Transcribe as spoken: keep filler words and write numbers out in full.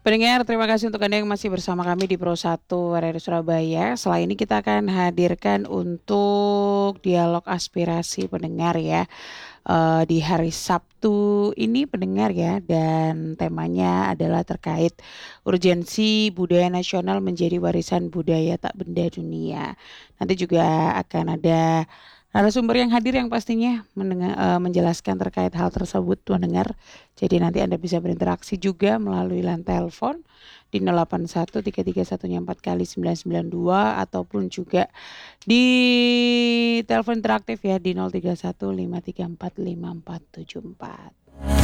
Pendengar, terima kasih untuk Anda yang masih bersama kami di Pro satu R R I Surabaya. Setelah ini kita akan hadirkan untuk dialog aspirasi pendengar ya, eee, di hari Sabtu ini pendengar ya, dan temanya adalah terkait urgensi budaya nasional menjadi warisan budaya tak benda dunia. Nanti juga akan ada narasumber yang hadir yang pastinya mendenga eee, menjelaskan terkait hal tersebut pendengar. Jadi nanti Anda bisa berinteraksi juga melalui line telepon di nol delapan satu tiga tiga satunya empat kali sembilan sembilan dua ataupun juga di telepon interaktif ya di nol tiga satu lima tiga empat lima empat tujuh empat.